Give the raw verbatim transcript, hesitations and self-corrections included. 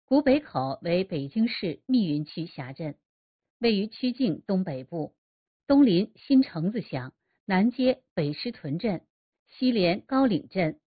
古北口为北京市密云区辖镇，位于曲靖东北部，东临新城子乡，南接北师屯镇，西连高岭镇、